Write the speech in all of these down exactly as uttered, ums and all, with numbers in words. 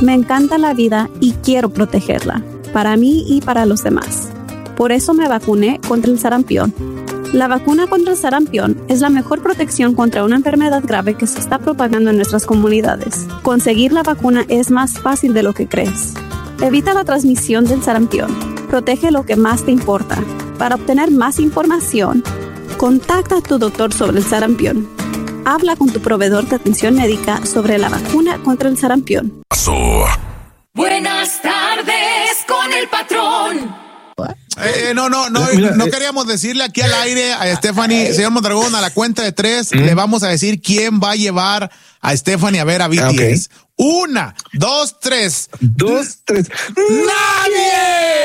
Me encanta la vida y quiero protegerla, para mí y para los demás. Por eso me vacuné contra el sarampión. La vacuna contra el sarampión es la mejor protección contra una enfermedad grave que se está propagando en nuestras comunidades. Conseguir la vacuna es más fácil de lo que crees. Evita la transmisión del sarampión. Protege lo que más te importa. Para obtener más información, contacta a tu doctor sobre el sarampión. Habla con tu proveedor de atención médica sobre la vacuna contra el sarampión. Buenas tardes con el patrón. Eh, no, no, no, no queríamos decirle aquí al aire a Stephanie, señor Mondragón, a la cuenta de tres, ¿Mm? le vamos a decir quién va a llevar a Stephanie a ver a B T S. Okay. Una, dos, tres. Dos, tres. ¡Nadie!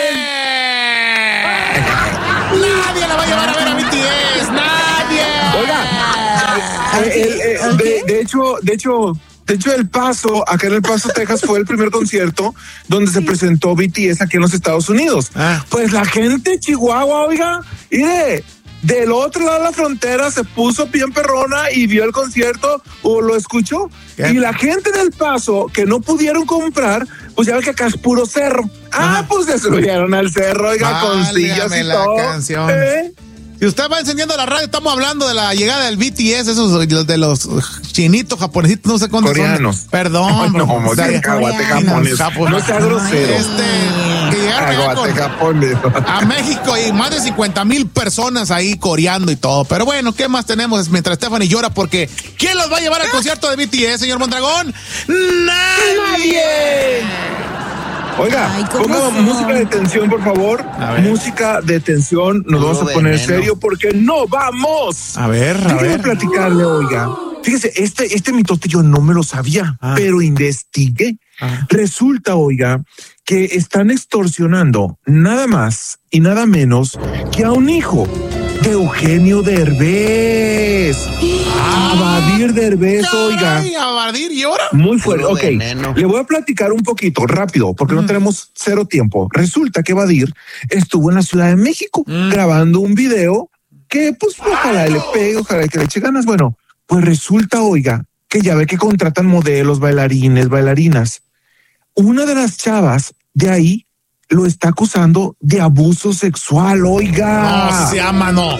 ¡Nadie la va a llevar a ver a B T S! ¡Nadie! Oiga, eh, eh, eh, de, de hecho, de hecho... De hecho, El Paso, acá en El Paso, Texas, fue el primer concierto donde se presentó B T S aquí en los Estados Unidos. Ah. Pues la gente de Chihuahua, oiga, mire, del otro lado de la frontera se puso bien perrona y vio el concierto o lo escuchó. ¿Qué? Y la gente del Paso que no pudieron comprar, pues ya ve que acá es puro cerro. Ah, ah pues se subieron al cerro, oiga, válgame con sillas y la todo. Canción. ¿Eh? Si usted va encendiendo la radio, estamos hablando de la llegada del B T S, esos de los chinitos, japonesitos, no sé cuántos coreanos. Son. Perdón. No, como sea, caguate japonés. No sea grosero. Este, que llegaron con, a México y más de cincuenta mil personas ahí coreando y todo. Pero bueno, ¿qué más tenemos mientras Stephanie llora? Porque ¿quién los va a llevar al concierto de B T S, señor Mondragón? ¡Nadie! Oiga, ponga música de tensión, por favor. Música de tensión. Nos Puro vamos a poner veneno. serio porque no vamos. A ver, a Déjeme ver. platicarle, oiga. Fíjese, este, este mitote yo no me lo sabía, ah. pero investigué. Ah. Resulta, oiga, que están extorsionando nada más y nada menos que a un hijo de Eugenio Derbez. Ah. Abadir Derbez, oiga. Ay, Abadir, ¿y ahora? Muy fuerte. Ok, veneno. Le voy a platicar un poquito, rápido, porque mm. no tenemos cero tiempo. Resulta que Abadir estuvo en la Ciudad de México mm. grabando un video que, pues, ojalá le pegue, ojalá que le eche ganas. Bueno, pues resulta, oiga, que ya ve que contratan modelos, bailarines, bailarinas. Una de las chavas de ahí lo está acusando de abuso sexual, oiga. No se llama, no.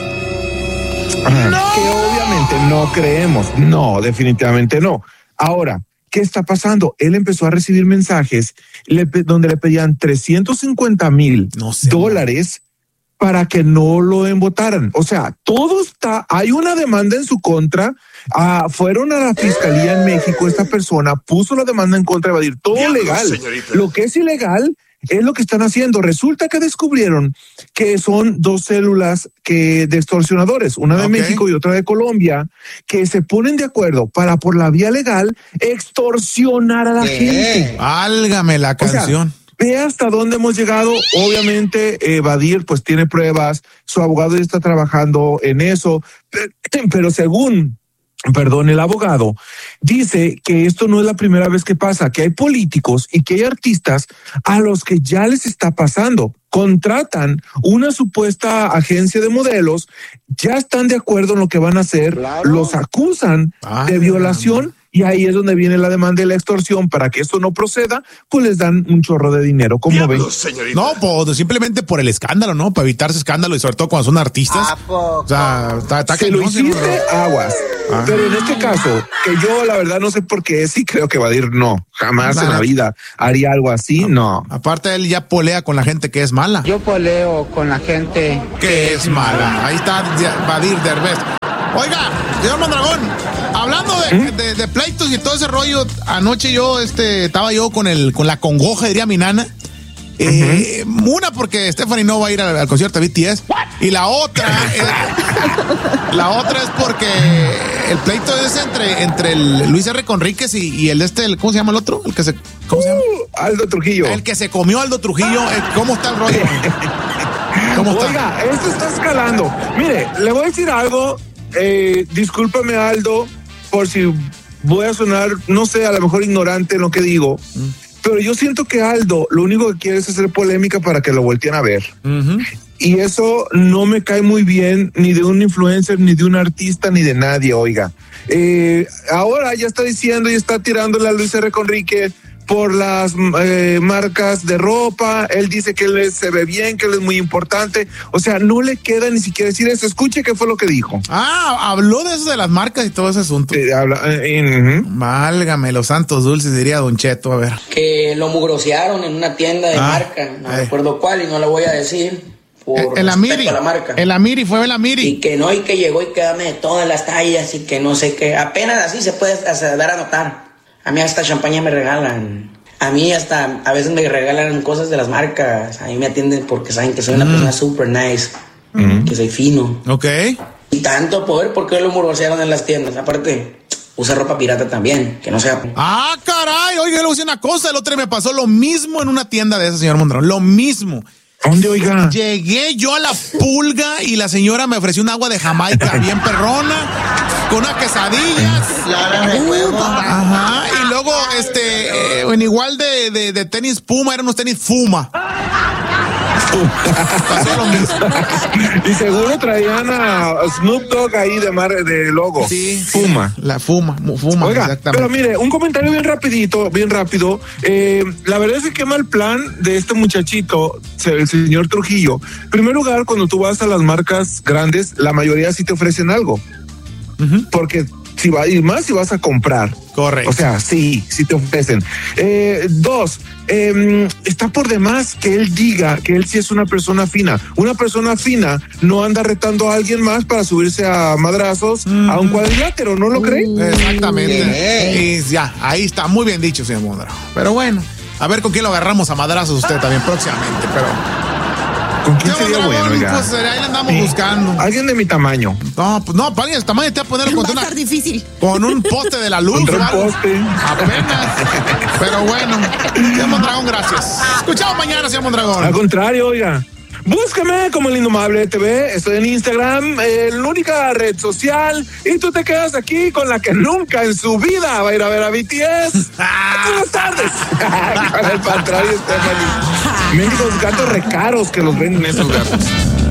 Ah, no. Que obviamente no creemos. No, definitivamente no. Ahora, ¿qué está pasando? Él empezó a recibir mensajes le, donde le pedían trescientos cincuenta mil no sé, dólares para que no lo embotaran. O sea, todo está, hay una demanda en su contra. Ah, fueron a la fiscalía en México, esta persona puso la demanda en contra de Abadir, todo Dios, legal. Señorita. Lo que es ilegal es lo que están haciendo. Resulta que descubrieron que son dos células que de extorsionadores, una de okay. México y otra de Colombia, que se ponen de acuerdo para por la vía legal extorsionar a la ¿Qué? gente. Válgame la canción. O sea, ve hasta dónde hemos llegado. Obviamente, Abadir pues tiene pruebas, su abogado ya está trabajando en eso, pero según Perdón, el abogado dice que esto no es la primera vez que pasa, que hay políticos y que hay artistas a los que ya les está pasando. Contratan una supuesta agencia de modelos, ya están de acuerdo en lo que van a hacer, claro. los acusan ah, de violación y ahí es donde viene la demanda de la extorsión. Para que esto no proceda, pues les dan un chorro de dinero. ¿Cómo ven? No, pues simplemente por el escándalo, ¿no? Para evitarse escándalo y sobre todo cuando son artistas. O sea, está, está que lo hiciste, aguas. Ah. Pero en este caso, que yo la verdad no sé por qué, sí creo que Abadir no, jamás nah. en la vida haría algo así, a, no. Aparte él ya polea con la gente que es mala. Yo poleo con la gente que, que es mala. mala. Ahí está Abadir Derbez. Oiga, señor Mondragón, hablando de, ¿Mm? de, de pleitos y todo ese rollo, anoche yo este estaba yo con el con la congoja, diría mi nana. Eh, uh-huh. Una porque Stephanie no va a ir al, al concierto de B T S. What? Y la otra es, la otra es porque el pleito es entre, entre el Luis R. Conríquez y, y el este, el, ¿cómo se llama el otro? El que se, ¿cómo se llama? Uh, Aldo Trujillo. El que se comió Aldo Trujillo. ¿Cómo está el rollo? ¿Cómo está? Oiga, esto está escalando. Mire, le voy a decir algo. Eh, discúlpame, Aldo, por si voy a sonar, no sé, a lo mejor ignorante en lo que digo. Mm. Pero yo siento que Aldo lo único que quiere es hacer polémica para que lo volteen a ver. Uh-huh. Y eso no me cae muy bien ni de un influencer, ni de un artista, ni de nadie, oiga. Eh, ahora ya está diciendo y está tirándole a Luis R. Conríquez por las eh, marcas de ropa. Él dice que él es, se ve bien, que él es muy importante. O sea, no le queda ni siquiera decir eso. Escuche qué fue lo que dijo. Ah, habló de eso de las marcas y todo ese asunto. Eh, habla, eh, uh-huh. Válgame los santos dulces, diría Don Cheto, a ver. Que lo mugrosearon en una tienda de Ah, marca, no eh. recuerdo cuál y no la voy a decir por El Amiri, respeto a la marca. el Amiri, fue el Amiri. Y que no, y que llegó y que dame de todas las tallas y que no sé qué. Apenas así se puede hasta dar a notar. A mí hasta champaña me regalan. A mí hasta a veces me regalan cosas de las marcas. A mí me atienden porque saben que soy una Mm. persona super nice, Mm. que soy fino. Ok. Y tanto poder, ¿por qué lo mugrosearon en las tiendas? Aparte, usa ropa pirata también, que no sea... Ah, caray, oiga, le voy a decir una cosa. El otro día me pasó lo mismo en una tienda de ese señor Mondragón. Lo mismo. ¿Dónde, oiga? Llegué yo a la Pulga y la señora me ofreció un agua de Jamaica bien perrona, con unas quesadillas. Ajá, y luego, este, eh, en igual de, de, de tenis Puma, eran unos tenis Fuma. Pasó lo mismo. Y seguro traían a Snoop Dogg ahí de mar, de logo. Sí, Fuma. La Fuma, Fuma, Oiga, exactamente. pero mire, un comentario bien rapidito, bien rápido. Eh, la verdad es que qué mal plan de este muchachito, el señor Trujillo. En primer lugar, cuando tú vas a las marcas grandes, la mayoría sí te ofrecen algo. Uh-huh. Porque si va a ir más, si vas a comprar. Correcto. O sea, sí, sí te ofrecen. Eh, dos, eh, está por demás que él diga que él sí es una persona fina. Una persona fina no anda retando a alguien más para subirse a madrazos Mm. a un cuadrilátero, ¿no lo cree? Exactamente. Y ya, ahí está, muy bien dicho, señor Mondragón. Pero bueno, a ver con quién lo agarramos a madrazos usted también próximamente, pero... ¿Con quién Señor sería Mondragón, bueno, oiga? pues ahí le andamos Sí. buscando. Alguien de mi tamaño. No, pues no, para alguien del tamaño te va a poner Va con, a una, estar difícil. con un poste de la luz. Contra un o algo. poste. Apenas. Pero bueno, señor Mondragón, gracias. Escuchamos mañana, señor Al Mondragón. contrario, oiga. Búscame como el Indomable T V, estoy en Instagram, eh, la única red social, y tú te quedas aquí con la que nunca en su vida va a ir a ver a B T S. Buenas tardes. Con el patrón y Stephanie. Mendigos gatos recaros que los venden esos gatos.